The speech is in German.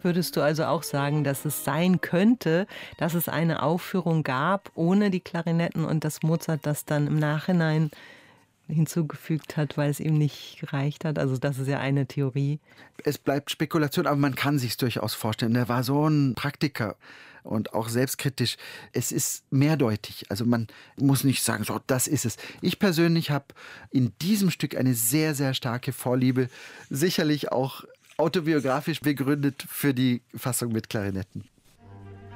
Würdest du also auch sagen, dass es sein könnte, dass es eine Aufführung gab ohne die Klarinetten und dass Mozart das dann im Nachhinein hinzugefügt hat, weil es ihm nicht gereicht hat? Also das ist ja eine Theorie. Es bleibt Spekulation, aber man kann sich's durchaus vorstellen. Er war so ein Praktiker und auch selbstkritisch. Es ist mehrdeutig. Also man muss nicht sagen, so, das ist es. Ich persönlich habe in diesem Stück eine sehr, sehr starke Vorliebe, sicherlich auch autobiografisch begründet für die Fassung mit Klarinetten.